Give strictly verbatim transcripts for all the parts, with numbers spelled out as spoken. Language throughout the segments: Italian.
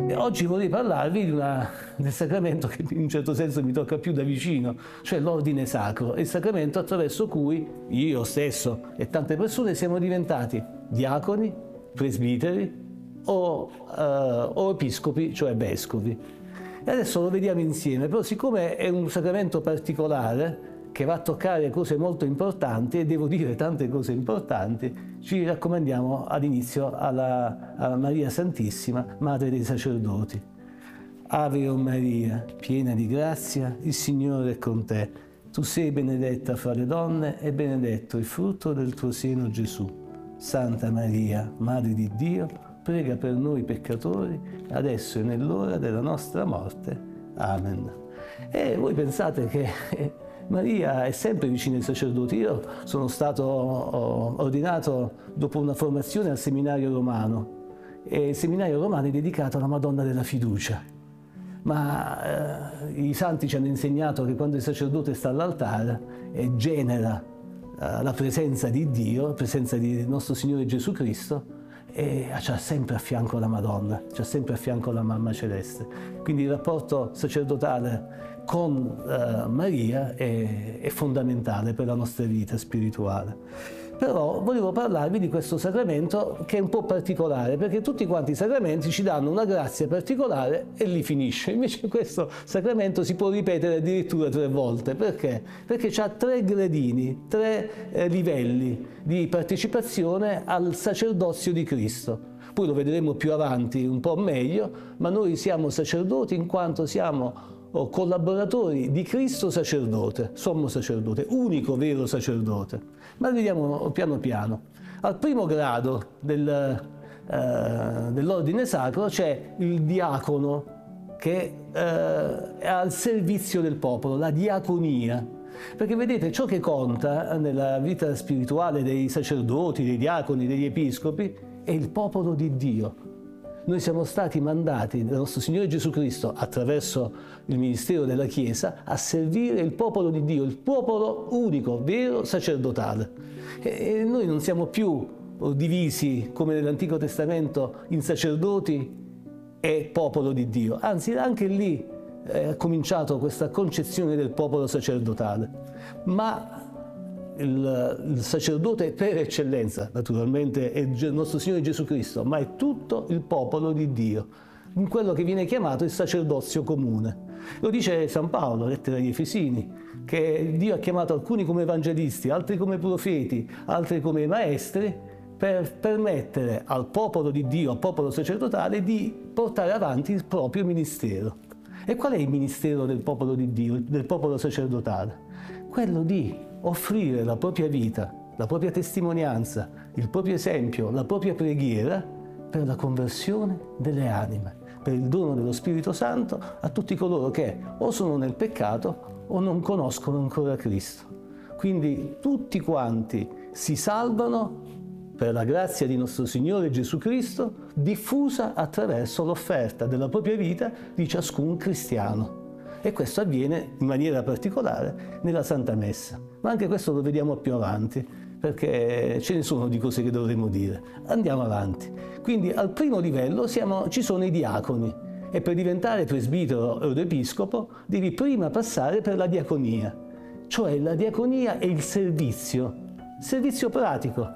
E oggi vorrei parlarvi di una, del sacramento che in un certo senso mi tocca più da vicino, cioè l'ordine sacro, il sacramento attraverso cui io stesso e tante persone siamo diventati diaconi, presbiteri o, uh, o episcopi, cioè vescovi. E adesso lo vediamo insieme, però siccome è un sacramento particolare che va a toccare cose molto importanti, e devo dire tante cose importanti, ci raccomandiamo ad inizio alla, alla Maria Santissima, Madre dei Sacerdoti. Ave o Maria, piena di grazia, il Signore è con te. Tu sei benedetta fra le donne e benedetto il frutto del tuo seno, Gesù. Santa Maria, Madre di Dio, prega per noi peccatori, adesso e nell'ora della nostra morte. Amen. E voi pensate che Maria è sempre vicina ai sacerdoti. Io sono stato ordinato dopo una formazione al seminario romano, e il seminario romano è dedicato alla Madonna della Fiducia. Ma eh, i santi ci hanno insegnato che quando il sacerdote sta all'altare e genera eh, la presenza di Dio, la presenza di nostro Signore Gesù Cristo, e c'ha sempre a fianco la Madonna, c'ha sempre a fianco la Mamma Celeste. Quindi il rapporto sacerdotale con uh, Maria è, è fondamentale per la nostra vita spirituale. Però volevo parlarvi di questo sacramento che è un po' particolare, perché tutti quanti i sacramenti ci danno una grazia particolare e lì finisce. Invece questo sacramento si può ripetere addirittura tre volte. Perché? Perché ha tre gradini, tre eh, livelli di partecipazione al sacerdozio di Cristo. Poi lo vedremo più avanti un po' meglio, ma noi siamo sacerdoti in quanto siamo o collaboratori di Cristo sacerdote, sommo sacerdote, unico vero sacerdote. Ma vediamo piano piano. Al primo grado del, eh, dell'ordine sacro c'è il diacono che eh, è al servizio del popolo, la diaconia. Perché vedete, ciò che conta nella vita spirituale dei sacerdoti, dei diaconi, degli episcopi è il popolo di Dio. Noi siamo stati mandati dal nostro Signore Gesù Cristo, attraverso il ministero della Chiesa, a servire il popolo di Dio, il popolo unico, vero, sacerdotale. E noi non siamo più divisi, come nell'Antico Testamento, in sacerdoti e popolo di Dio. Anzi, anche lì è cominciato questa concezione del popolo sacerdotale. Ma Il, il sacerdote per eccellenza, naturalmente, è il nostro Signore Gesù Cristo, ma è tutto il popolo di Dio, in quello che viene chiamato il sacerdozio comune. Lo dice San Paolo, lettera agli Efesini, che Dio ha chiamato alcuni come evangelisti, altri come profeti, altri come maestri, per permettere al popolo di Dio, al popolo sacerdotale, di portare avanti il proprio ministero. E qual è il ministero del popolo di Dio, del popolo sacerdotale? Quello di offrire la propria vita, la propria testimonianza, il proprio esempio, la propria preghiera per la conversione delle anime, per il dono dello Spirito Santo a tutti coloro che o sono nel peccato o non conoscono ancora Cristo. Quindi tutti quanti si salvano per la grazia di nostro Signore Gesù Cristo, diffusa attraverso l'offerta della propria vita di ciascun cristiano. E questo avviene in maniera particolare nella Santa Messa. Ma anche questo lo vediamo più avanti, perché ce ne sono di cose che dovremo dire. Andiamo avanti. Quindi al primo livello siamo, ci sono i diaconi, e per diventare presbitero o episcopo devi prima passare per la diaconia. Cioè la diaconia è il servizio, servizio pratico.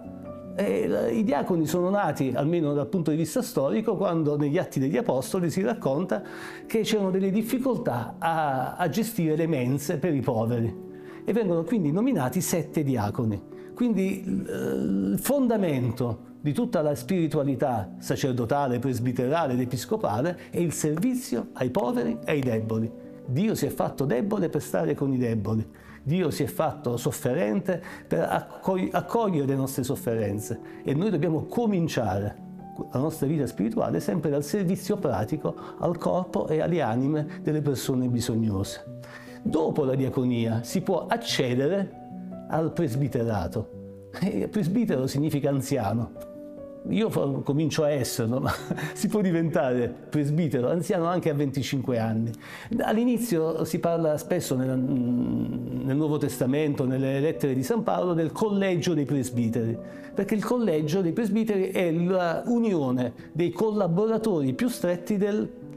E i diaconi sono nati, almeno dal punto di vista storico, quando negli Atti degli Apostoli si racconta che c'erano delle difficoltà a, a gestire le mense per i poveri, e vengono quindi nominati sette diaconi. Quindi il fondamento di tutta la spiritualità sacerdotale, presbiterale ed episcopale è il servizio ai poveri e ai deboli. Dio si è fatto debole per stare con i deboli. Dio si è fatto sofferente per accogliere le nostre sofferenze, e noi dobbiamo cominciare la nostra vita spirituale sempre dal servizio pratico al corpo e alle anime delle persone bisognose. Dopo la diaconia si può accedere al presbiterato. E presbitero significa anziano. Io comincio a esserlo, ma si può diventare presbitero, anziano anche a venticinque anni. All'inizio si parla spesso nel, nel Nuovo Testamento, nelle lettere di San Paolo, del collegio dei presbiteri, perché il collegio dei presbiteri è l'unione dei collaboratori più stretti del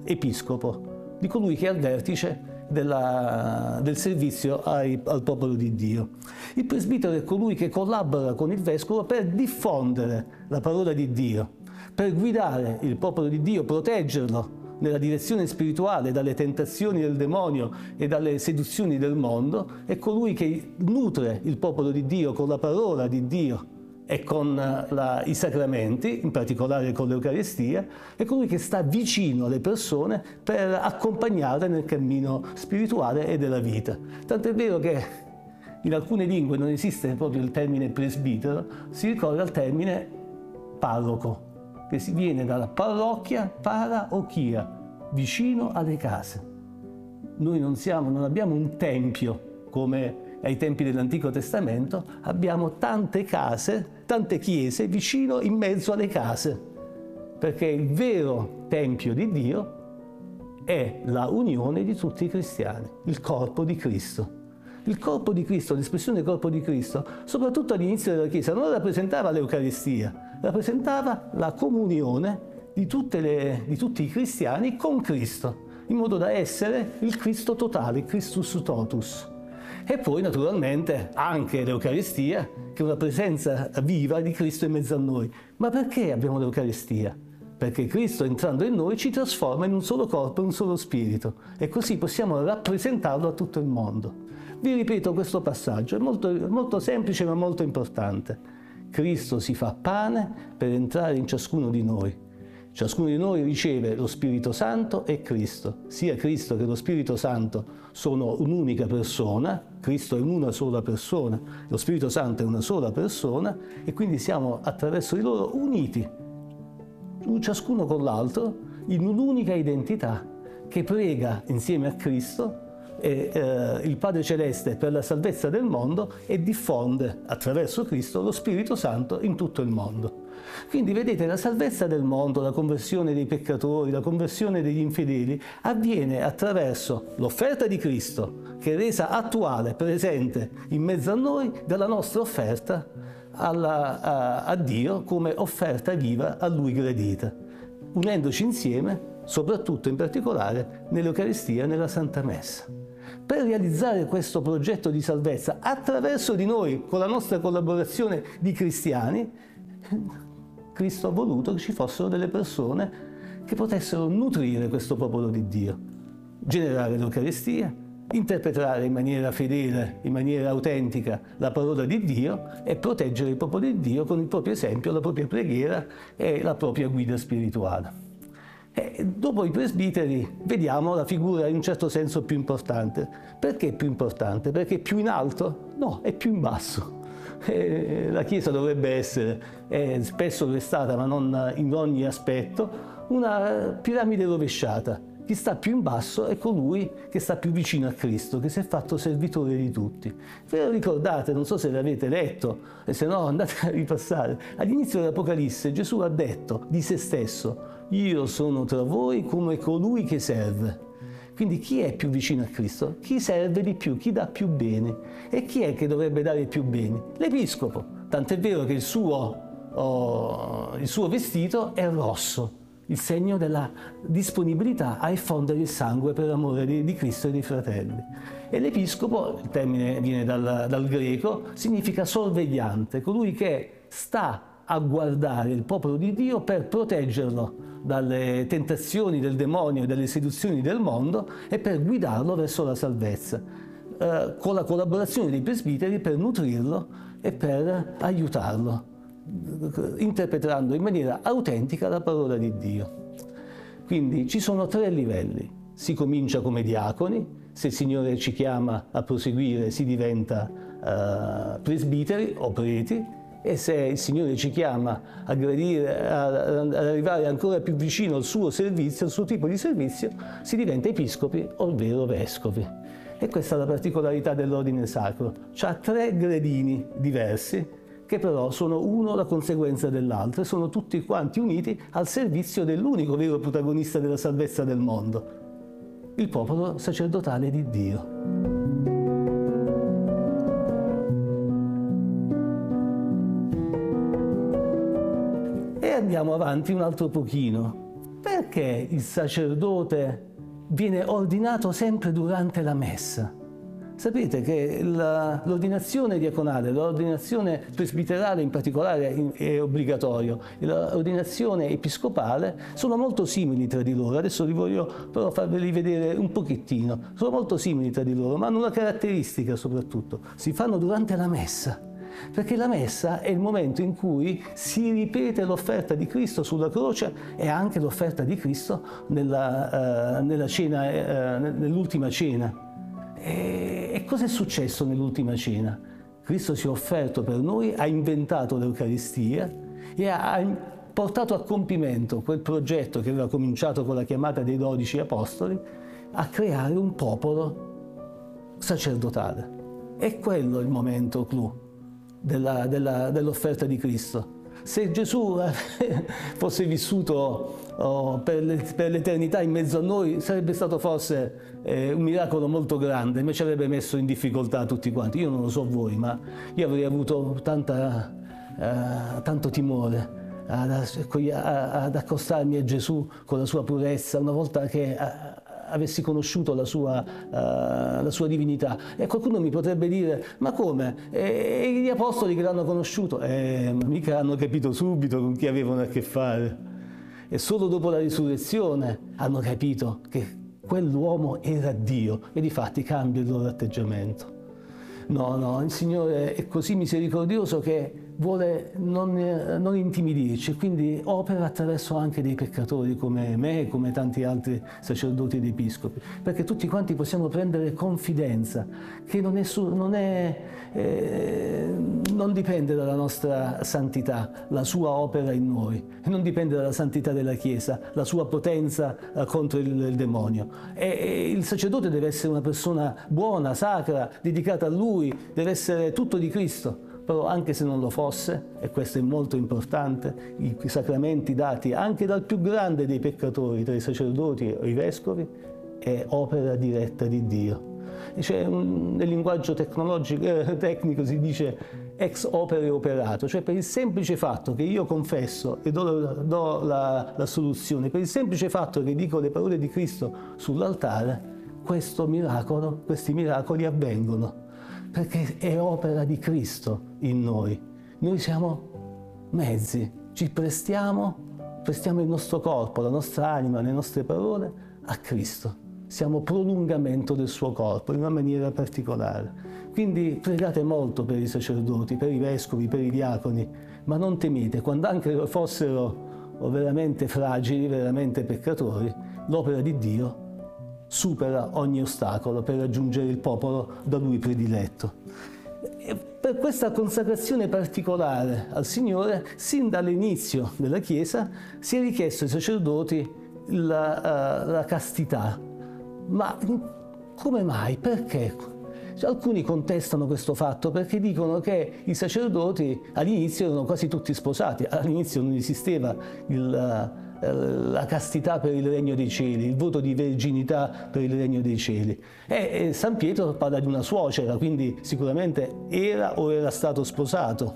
episcopo, di colui che è al vertice della, del servizio ai, al popolo di Dio. Il presbitero è colui che collabora con il vescovo per diffondere la parola di Dio, per guidare il popolo di Dio, proteggerlo nella direzione spirituale dalle tentazioni del demonio e dalle seduzioni del mondo. È colui che nutre il popolo di Dio con la parola di Dio e con la, i sacramenti, in particolare con l'Eucaristia. È colui che sta vicino alle persone per accompagnarle nel cammino spirituale e della vita. Tant'è vero che in alcune lingue non esiste proprio il termine presbitero, si ricorre al termine parroco, che si viene dalla parrocchia, paraochia, vicino alle case. Noi non, siamo, non abbiamo un tempio come ai tempi dell'Antico Testamento, abbiamo tante case, tante chiese vicino in mezzo alle case, perché il vero tempio di Dio è la unione di tutti i cristiani, il corpo di Cristo. Il corpo di Cristo, l'espressione corpo di Cristo, soprattutto all'inizio della Chiesa, non rappresentava l'Eucaristia, rappresentava la comunione di, tutte le, di tutti i cristiani con Cristo, in modo da essere il Cristo totale, il Christus totus. E poi naturalmente anche l'Eucaristia, che è una presenza viva di Cristo in mezzo a noi. Ma perché abbiamo l'Eucaristia? Perché Cristo, entrando in noi, ci trasforma in un solo corpo, in un solo spirito, e così possiamo rappresentarlo a tutto il mondo. Vi ripeto questo passaggio, è molto, molto semplice ma molto importante. Cristo si fa pane per entrare in ciascuno di noi. Ciascuno di noi riceve lo Spirito Santo e Cristo. Sia Cristo che lo Spirito Santo sono un'unica persona, Cristo è una sola persona, lo Spirito Santo è una sola persona, e quindi siamo attraverso di loro uniti, ciascuno con l'altro, in un'unica identità che prega insieme a Cristo e eh, il Padre Celeste per la salvezza del mondo e diffonde attraverso Cristo lo Spirito Santo in tutto il mondo. Quindi vedete, la salvezza del mondo, la conversione dei peccatori, la conversione degli infedeli avviene attraverso l'offerta di Cristo, che è resa attuale, presente in mezzo a noi, dalla nostra offerta alla, a, a Dio come offerta viva a Lui gradita, unendoci insieme, soprattutto in particolare nell'Eucaristia e nella Santa Messa. Per realizzare questo progetto di salvezza attraverso di noi, con la nostra collaborazione di cristiani, Cristo ha voluto che ci fossero delle persone che potessero nutrire questo popolo di Dio, generare l'Eucaristia, interpretare in maniera fedele, in maniera autentica la parola di Dio e proteggere il popolo di Dio con il proprio esempio, la propria preghiera e la propria guida spirituale. E dopo i presbiteri vediamo la figura in un certo senso più importante. Perché più importante? Perché è più in alto? No, è più in basso. Eh, la Chiesa dovrebbe essere, è spesso lo è stata, ma non in ogni aspetto, una piramide rovesciata. Chi sta più in basso è colui che sta più vicino a Cristo, che si è fatto servitore di tutti. Ve lo ricordate? Non so se l'avete letto, e se no andate a ripassare. All'inizio dell'Apocalisse Gesù ha detto di se stesso: io sono tra voi come colui che serve. Quindi chi è più vicino a Cristo? Chi serve di più, chi dà più beni. E chi è che dovrebbe dare più beni? L'Episcopo. Tant'è vero che il suo, oh, il suo vestito è rosso, il segno della disponibilità a effondere il sangue per amore di, di Cristo e dei fratelli. E l'Episcopo, il termine viene dal, dal greco, significa sorvegliante, colui che sta a guardare il popolo di Dio per proteggerlo dalle tentazioni del demonio e dalle seduzioni del mondo e per guidarlo verso la salvezza, eh, con la collaborazione dei presbiteri per nutrirlo e per aiutarlo, interpretando in maniera autentica la parola di Dio. Quindi ci sono tre livelli. Si comincia come diaconi, se il Signore ci chiama a proseguire si diventa eh, presbiteri o preti, e se il Signore ci chiama a gradire, ad arrivare ancora più vicino al suo servizio, al suo tipo di servizio, si diventa episcopi, ovvero vescovi. E questa è la particolarità dell'ordine sacro. C'ha tre gradini diversi, che però sono uno la conseguenza dell'altro, e sono tutti quanti uniti al servizio dell'unico vero protagonista della salvezza del mondo, il popolo sacerdotale di Dio. E andiamo avanti un altro pochino. perché il sacerdote viene ordinato sempre durante la messa? Sapete che la, l'ordinazione diaconale, l'ordinazione presbiterale in particolare è obbligatorio, e l'ordinazione episcopale sono molto simili tra di loro. Adesso li voglio però farveli vedere un pochettino. Sono molto simili tra di loro, ma hanno una caratteristica soprattutto: si fanno durante la messa. Perché la messa è il momento in cui si ripete l'offerta di Cristo sulla croce e anche l'offerta di Cristo nella, uh, nella cena, uh, nell'ultima cena. E, e cosa è successo nell'ultima cena? Cristo si è offerto per noi, ha inventato l'Eucaristia e ha portato a compimento quel progetto che aveva cominciato con la chiamata dei dodici apostoli, a creare un popolo sacerdotale. È quello il momento clou della, della, dell'offerta di Cristo. Se Gesù fosse vissuto oh, per, le, per l'eternità in mezzo a noi, sarebbe stato forse eh, un miracolo molto grande, ma ci avrebbe messo in difficoltà tutti quanti. Io non lo so voi, ma io avrei avuto tanta, uh, tanto timore ad, ad accostarmi a Gesù con la sua purezza, una volta che uh, avessi conosciuto la sua, uh, la sua divinità. E qualcuno mi potrebbe dire: ma come? E gli apostoli che l'hanno conosciuto? Eh, ma mica hanno capito subito con chi avevano a che fare. E solo dopo la risurrezione hanno capito che quell'uomo era Dio, e difatti cambia il loro atteggiamento. No, no, il Signore è così misericordioso che vuole non, non intimidirci, quindi opera attraverso anche dei peccatori come me e come tanti altri sacerdoti ed episcopi, perché tutti quanti possiamo prendere confidenza che non, è su, non, è, eh, non dipende dalla nostra santità, la sua opera in noi, e non dipende dalla santità della Chiesa, la sua potenza eh, contro il, il demonio. E, e il sacerdote deve essere una persona buona, sacra, dedicata a Lui, deve essere tutto di Cristo. Però anche se non lo fosse, e questo è molto importante, i sacramenti dati anche dal più grande dei peccatori, tra i sacerdoti o i vescovi, è opera diretta di Dio. Cioè, nel linguaggio tecnologico, eh, tecnico si dice ex opere operato, cioè per il semplice fatto che io confesso e do, do la, la soluzione, per il semplice fatto che dico le parole di Cristo sull'altare, questo miracolo, questi miracoli avvengono. Perché è opera di Cristo in noi. Noi siamo mezzi, ci prestiamo, prestiamo il nostro corpo, la nostra anima, le nostre parole a Cristo. Siamo prolungamento del suo corpo in una maniera particolare. Quindi pregate molto per i sacerdoti, per i vescovi, per i diaconi, ma non temete, quando anche fossero veramente fragili, veramente peccatori, l'opera di Dio supera ogni ostacolo per raggiungere il popolo da Lui prediletto. E per questa consacrazione particolare al Signore, sin dall'inizio della Chiesa, si è richiesto ai sacerdoti la, uh, la castità. Ma come mai? Perché? Alcuni contestano questo fatto perché dicono che i sacerdoti all'inizio erano quasi tutti sposati, all'inizio non esisteva il la castità per il regno dei cieli, il voto di verginità per il regno dei cieli. E, e San Pietro parla di una suocera, quindi sicuramente era o era stato sposato.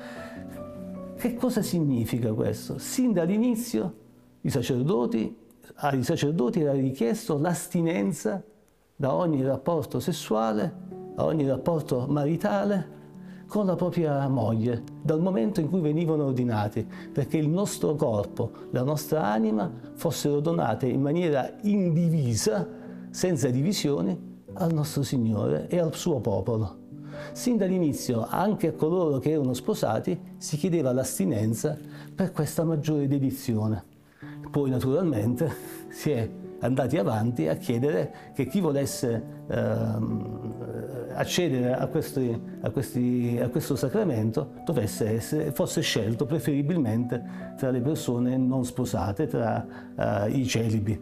Che cosa significa questo? Sin dall'inizio i sacerdoti, ai sacerdoti era richiesto l'astinenza da ogni rapporto sessuale, da ogni rapporto maritale con la propria moglie, dal momento in cui venivano ordinati, perché il nostro corpo, la nostra anima fossero donate in maniera indivisa, senza divisioni, al nostro Signore e al suo popolo. Sin dall'inizio, anche a coloro che erano sposati, si chiedeva l'astinenza per questa maggiore dedizione. Poi, naturalmente, si è andati avanti a chiedere che chi volesse ehm, accedere a, questi, a, questi, a questo sacramento dovesse essere, fosse scelto preferibilmente tra le persone non sposate, tra uh, i celibi.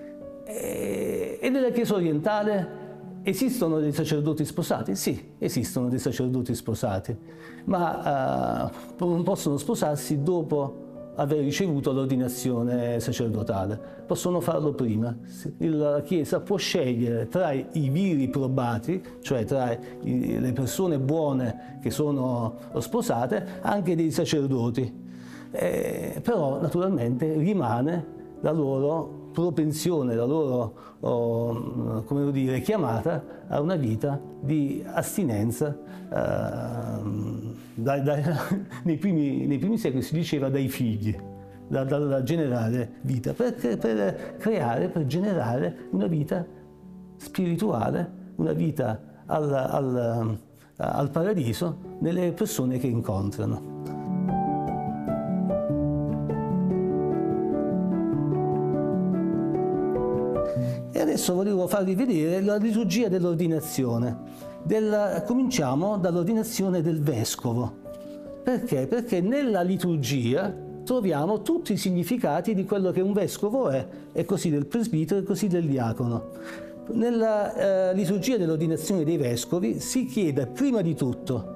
E, e nella Chiesa orientale esistono dei sacerdoti sposati? Sì, esistono dei sacerdoti sposati, ma uh, non possono sposarsi dopo aver ricevuto l'ordinazione sacerdotale. Possono farlo prima. La Chiesa può scegliere tra i viri probati, cioè tra i, le persone buone che sono sposate, anche dei sacerdoti. Eh, però naturalmente rimane la loro propensione, la loro oh, come dire, chiamata a una vita di astinenza. Eh, da, da, nei, primi, nei primi secoli si diceva dai figli, da, da, da generare vita, per, per creare, per generare una vita spirituale, una vita al, al, al paradiso nelle persone che incontrano. E adesso volevo farvi vedere la liturgia dell'ordinazione. Del, cominciamo dall'ordinazione del vescovo. Perché? Perché nella liturgia troviamo tutti i significati di quello che un vescovo è, e così del presbitero e così del diacono. Nella eh, liturgia dell'ordinazione dei vescovi si chiede prima di tutto: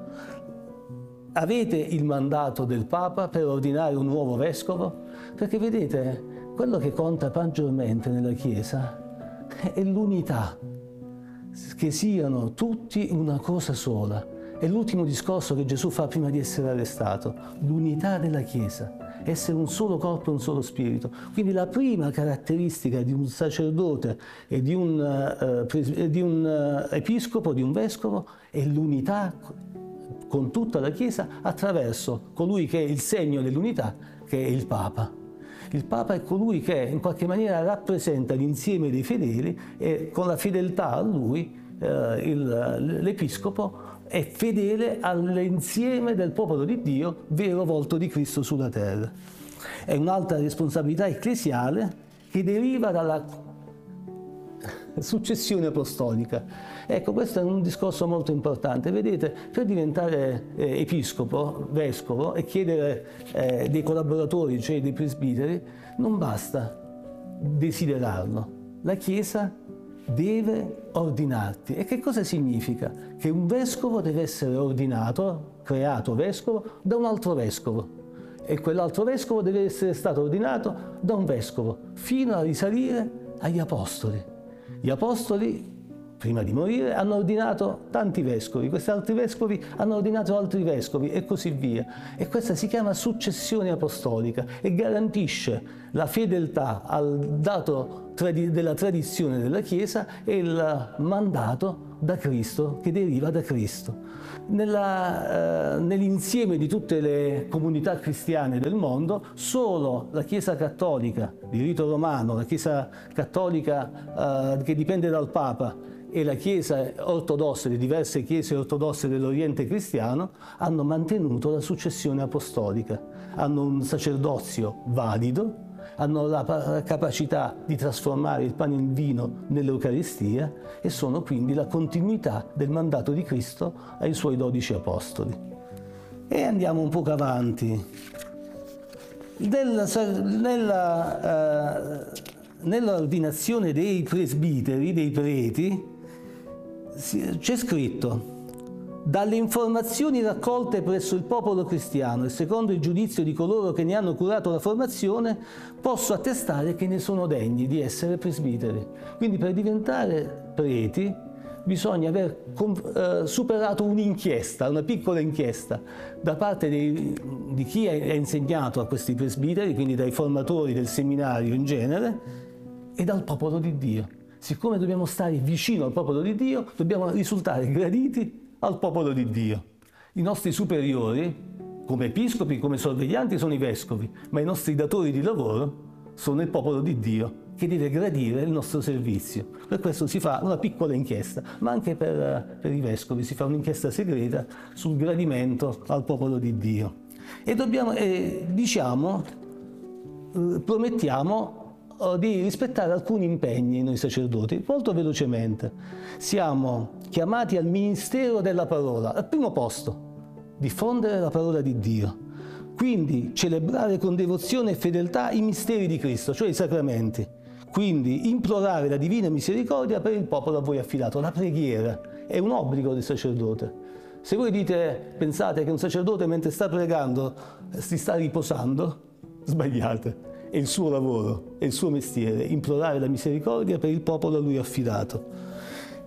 avete il mandato del Papa per ordinare un nuovo vescovo? Perché vedete, quello che conta maggiormente nella Chiesa è l'unità, che siano tutti una cosa sola. È l'ultimo discorso che Gesù fa prima di essere arrestato, l'unità della Chiesa, essere un solo corpo e un solo spirito. Quindi la prima caratteristica di un sacerdote e di un, uh, di un uh, episcopo, di un vescovo, è l'unità con tutta la Chiesa attraverso colui che è il segno dell'unità, che è il Papa. Il Papa è colui che in qualche maniera rappresenta l'insieme dei fedeli e con la fedeltà a lui eh, l'Episcopo è fedele all'insieme del popolo di Dio, vero volto di Cristo sulla terra. È un'altra responsabilità ecclesiale che deriva dalla successione apostolica. Ecco, questo è un discorso molto importante. Vedete, per diventare eh, episcopo, vescovo e chiedere eh, dei collaboratori, cioè dei presbiteri, non basta desiderarlo. La Chiesa deve ordinarti. E che cosa significa? Che un vescovo deve essere ordinato, creato vescovo, da un altro vescovo. E quell'altro vescovo deve essere stato ordinato da un vescovo, fino a risalire agli apostoli. Gli apostoli, prima di morire, hanno ordinato tanti vescovi, questi altri vescovi hanno ordinato altri vescovi e così via. E questa si chiama successione apostolica e garantisce la fedeltà al dato della tradizione della Chiesa e il mandato da Cristo, che deriva da Cristo. Nella, eh, nell'insieme di tutte le comunità cristiane del mondo, solo la Chiesa cattolica di rito romano, la Chiesa cattolica eh, che dipende dal Papa, e la Chiesa ortodossa, le diverse chiese ortodosse dell'Oriente cristiano, hanno mantenuto la successione apostolica. Hanno un sacerdozio valido, hanno la capacità di trasformare il pane in vino nell'Eucaristia e sono quindi la continuità del mandato di Cristo ai suoi dodici apostoli. E andiamo un poco avanti. Nella, nella, uh, nell'ordinazione dei presbiteri, dei preti, c'è scritto: dalle informazioni raccolte presso il popolo cristiano e secondo il giudizio di coloro che ne hanno curato la formazione, posso attestare che ne sono degni di essere presbiteri. Quindi per diventare preti bisogna aver eh, superato un'inchiesta, una piccola inchiesta, da parte dei, di chi ha insegnato a questi presbiteri, quindi dai formatori del seminario in genere, e dal popolo di Dio. Siccome dobbiamo stare vicino al popolo di Dio, dobbiamo risultare graditi al popolo di Dio. I nostri superiori, come episcopi, come sorveglianti, sono i vescovi, ma i nostri datori di lavoro sono il popolo di Dio, che deve gradire il nostro servizio. Per questo si fa una piccola inchiesta, ma anche per, per i vescovi si fa un'inchiesta segreta sul gradimento al popolo di Dio. E dobbiamo, eh, diciamo, eh, promettiamo di rispettare alcuni impegni noi sacerdoti, molto velocemente. Siamo chiamati al ministero della parola, al primo posto, diffondere la parola di Dio. Quindi celebrare con devozione e fedeltà i misteri di Cristo, cioè i sacramenti. Quindi implorare la divina misericordia per il popolo a voi affidato. La preghiera è un obbligo del sacerdote. Se voi dite, pensate che un sacerdote mentre sta pregando si sta riposando, sbagliate. È il suo lavoro, è il suo mestiere, implorare la misericordia per il popolo a lui affidato.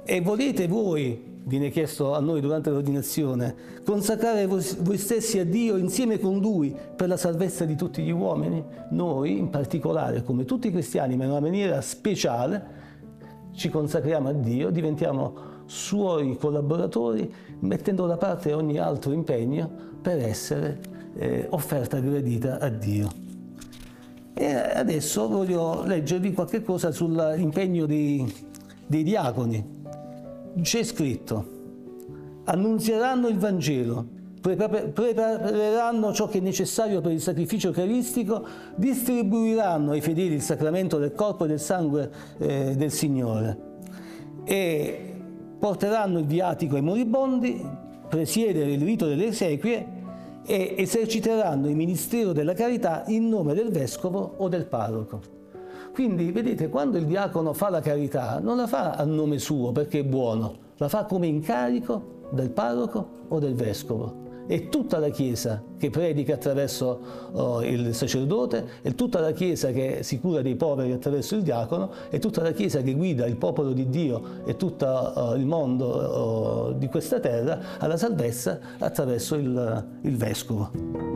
E volete voi, viene chiesto a noi durante l'ordinazione, consacrare voi, voi stessi a Dio insieme con Lui per la salvezza di tutti gli uomini? Noi, in particolare, come tutti i cristiani, ma in una maniera speciale, ci consacriamo a Dio, diventiamo Suoi collaboratori, mettendo da parte ogni altro impegno per essere eh, offerta gradita a Dio. E adesso voglio leggervi qualche cosa sull'impegno dei, dei diaconi. C'è scritto: annunzieranno il Vangelo, prepareranno ciò che è necessario per il sacrificio eucaristico, distribuiranno ai fedeli il sacramento del corpo e del sangue eh, del Signore, e porteranno il viatico ai moribondi, presiedere il rito delle esequie e eserciteranno il ministero della carità in nome del vescovo o del parroco. Quindi, vedete, quando il diacono fa la carità, non la fa a nome suo perché è buono, la fa come incarico del parroco o del vescovo. È tutta la Chiesa che predica attraverso oh, il sacerdote, è tutta la Chiesa che si cura dei poveri attraverso il diacono, è tutta la Chiesa che guida il popolo di Dio e tutto oh, il mondo oh, di questa terra alla salvezza attraverso il, il vescovo.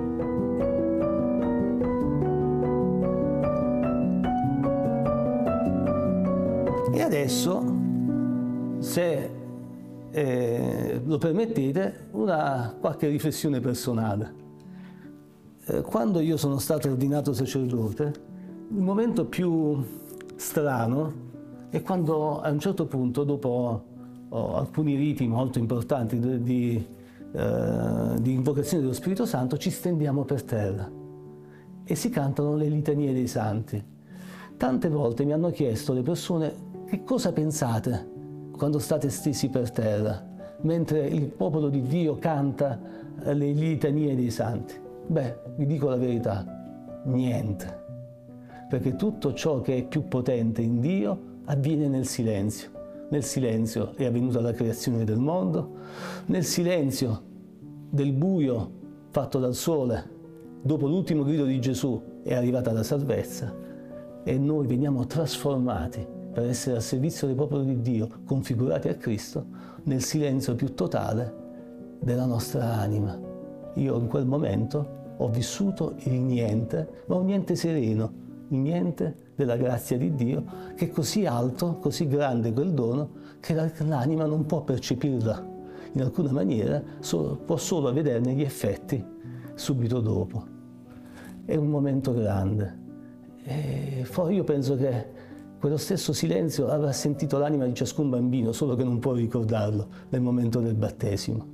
E adesso, se Eh, lo permettete, una qualche riflessione personale. Eh, quando io sono stato ordinato sacerdote, il momento più strano è quando a un certo punto, dopo oh, alcuni riti molto importanti di, di, eh, di invocazione dello Spirito Santo, ci stendiamo per terra e si cantano le litanie dei santi. Tante volte mi hanno chiesto le persone: che cosa pensate quando state stesi per terra, mentre il popolo di Dio canta le litanie dei santi? Beh, vi dico la verità, niente. Perché tutto ciò che è più potente in Dio avviene nel silenzio. Nel silenzio è avvenuta la creazione del mondo, nel silenzio del buio fatto dal sole, dopo l'ultimo grido di Gesù, è arrivata la salvezza, e noi veniamo trasformati per essere al servizio del popolo di Dio, configurati a Cristo, nel silenzio più totale della nostra anima. Io in quel momento ho vissuto il niente, ma un niente sereno, il niente della grazia di Dio, che è così alto, così grande quel dono, che l'anima non può percepirla in alcuna maniera, solo, può solo vederne gli effetti subito dopo. È un momento grande. E poi io penso che quello stesso silenzio avrà sentito l'anima di ciascun bambino, solo che non può ricordarlo nel momento del battesimo.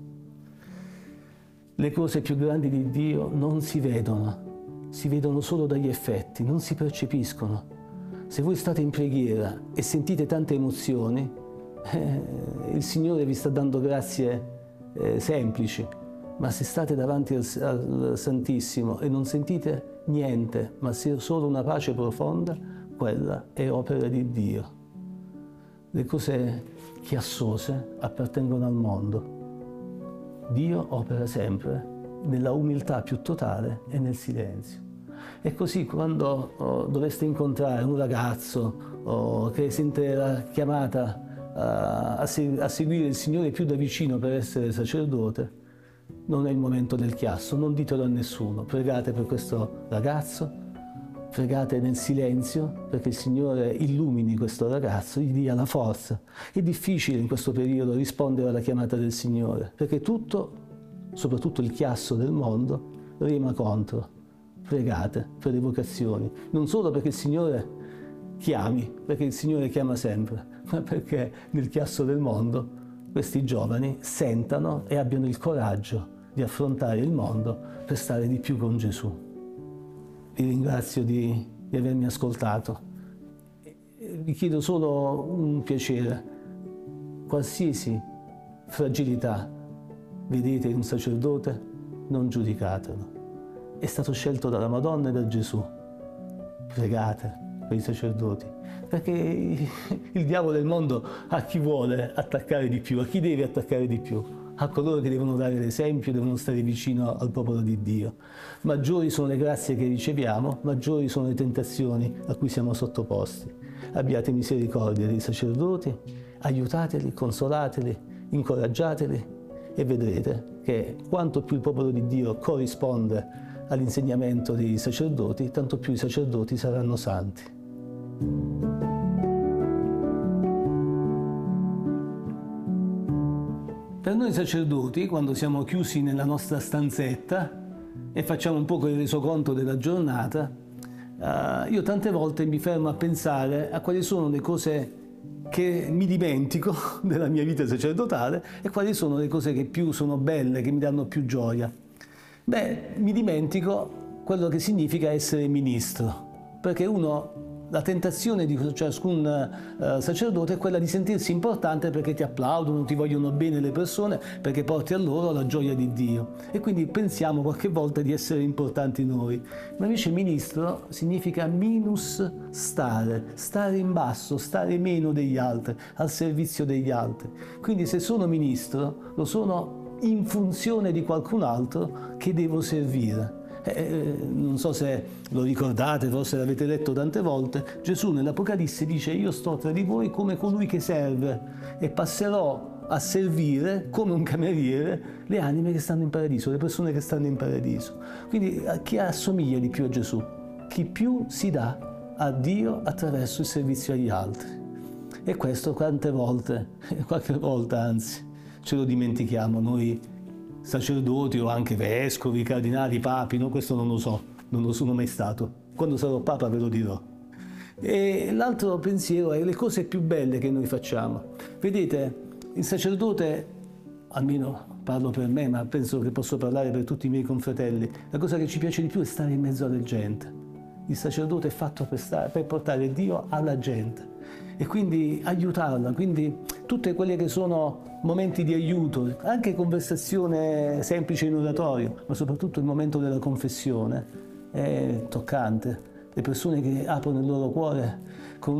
Le cose più grandi di Dio non si vedono, si vedono solo dagli effetti, non si percepiscono. Se voi state in preghiera e sentite tante emozioni, eh, il Signore vi sta dando grazie eh, semplici, ma se state davanti al, al Santissimo e non sentite niente, ma solo una pace profonda, quella è opera di Dio. Le cose chiassose appartengono al mondo. Dio opera sempre nella umiltà più totale e nel silenzio. E così quando oh, dovreste incontrare un ragazzo oh, che sente la chiamata uh, a, se a seguire il Signore più da vicino per essere sacerdote, non è il momento del chiasso, non ditelo a nessuno. Pregate per questo ragazzo, pregate nel silenzio perché il Signore illumini questo ragazzo, gli dia la forza. È difficile in questo periodo rispondere alla chiamata del Signore, perché tutto, soprattutto il chiasso del mondo, rema contro. Pregate per le vocazioni, non solo perché il Signore chiami, perché il Signore chiama sempre, ma perché nel chiasso del mondo questi giovani sentano e abbiano il coraggio di affrontare il mondo per stare di più con Gesù. Vi ringrazio di, di avermi ascoltato. Vi chiedo solo un piacere. Qualsiasi fragilità vedete in un sacerdote, non giudicatelo. È stato scelto dalla Madonna e da Gesù. Pregate per i sacerdoti, perché il diavolo del mondo a chi vuole attaccare di più, a chi deve attaccare di più? a coloro che devono dare l'esempio, devono stare vicino al popolo di Dio. Maggiori sono le grazie che riceviamo, maggiori sono le tentazioni a cui siamo sottoposti. Abbiate misericordia dei sacerdoti, aiutateli, consolateli, incoraggiateli e vedrete che quanto più il popolo di Dio corrisponde all'insegnamento dei sacerdoti, tanto più i sacerdoti saranno santi. Per noi sacerdoti, quando siamo chiusi nella nostra stanzetta e facciamo un po' il resoconto della giornata, eh, io tante volte mi fermo a pensare a quali sono le cose che mi dimentico della mia vita sacerdotale e quali sono le cose che più sono belle, che mi danno più gioia. Beh, mi dimentico quello che significa essere ministro, perché uno... La tentazione di ciascun uh, sacerdote è quella di sentirsi importante perché ti applaudono, ti vogliono bene le persone, perché porti a loro la gioia di Dio. E quindi pensiamo qualche volta di essere importanti noi. Ma invece ministro significa minus stare, stare in basso, stare meno degli altri, al servizio degli altri. Quindi se sono ministro, lo sono in funzione di qualcun altro che devo servire. Eh, non so se lo ricordate, forse l'avete letto tante volte, Gesù nell'Apocalisse dice: io sto tra di voi come colui che serve e passerò a servire come un cameriere le anime che stanno in paradiso, le persone che stanno in paradiso. Quindi a chi assomiglia di più a Gesù? Chi più si dà a Dio attraverso il servizio agli altri. E questo quante volte, qualche volta anzi, ce lo dimentichiamo noi sacerdoti o anche vescovi, cardinali, papi, no? Questo non lo so, non lo sono mai stato. Quando sarò papa ve lo dirò. E l'altro pensiero è le cose più belle che noi facciamo. Vedete, il sacerdote, almeno parlo per me, ma penso che posso parlare per tutti i miei confratelli, la cosa che ci piace di più è stare in mezzo alla gente. Il sacerdote è fatto per, stare, per portare Dio alla gente e quindi aiutarla, quindi tutte quelle che sono momenti di aiuto, anche conversazione semplice in oratorio, ma soprattutto il momento della confessione è toccante. Le persone che aprono il loro cuore con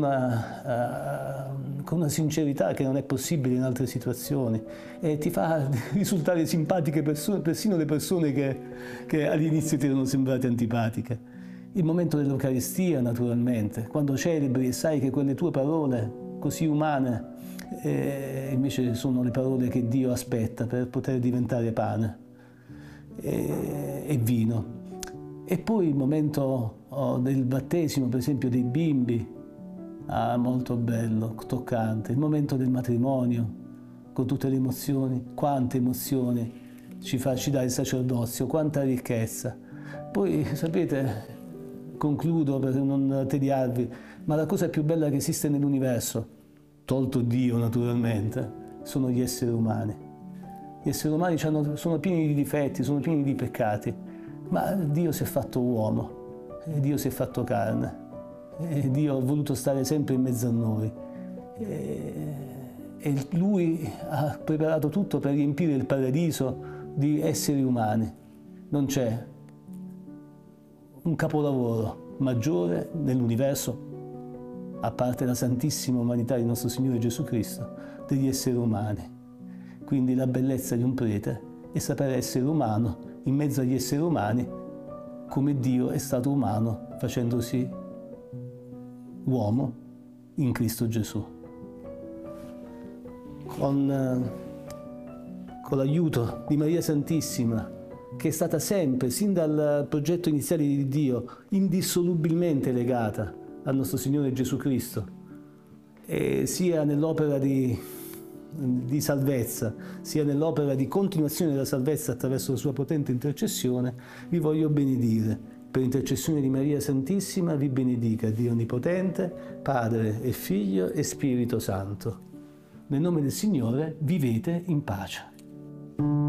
una, uh, con una sincerità che non è possibile in altre situazioni e ti fa risultare simpatiche persone, persino le persone che, che all'inizio ti erano sembrate antipatiche. Il momento dell'Eucaristia, naturalmente, quando celebri e sai che quelle tue parole così umane eh, invece sono le parole che Dio aspetta per poter diventare pane e, e vino. E poi il momento oh, del battesimo, per esempio, dei bimbi, ah, molto bello, toccante. Il momento del matrimonio, con tutte le emozioni, quante emozioni ci, fa, ci dà il sacerdozio, quanta ricchezza. Poi, sapete, concludo per non tediarvi, ma la cosa più bella che esiste nell'universo, tolto Dio naturalmente, sono gli esseri umani. Gli esseri umani sono pieni di difetti, sono pieni di peccati, ma Dio si è fatto uomo, e Dio si è fatto carne, e Dio ha voluto stare sempre in mezzo a noi. E, e Lui ha preparato tutto per riempire il paradiso di esseri umani. Non c'è un capolavoro maggiore nell'universo, a parte la santissima umanità di nostro Signore Gesù Cristo, degli esseri umani. Quindi la bellezza di un prete è sapere essere umano in mezzo agli esseri umani, come Dio è stato umano facendosi uomo in Cristo Gesù. Con, con l'aiuto di Maria Santissima, che è stata sempre, sin dal progetto iniziale di Dio, indissolubilmente legata al nostro Signore Gesù Cristo, e sia nell'opera di, di salvezza, sia nell'opera di continuazione della salvezza attraverso la sua potente intercessione, vi voglio benedire. Per intercessione di Maria Santissima vi benedica Dio Onnipotente, Padre e Figlio e Spirito Santo. Nel nome del Signore vivete in pace.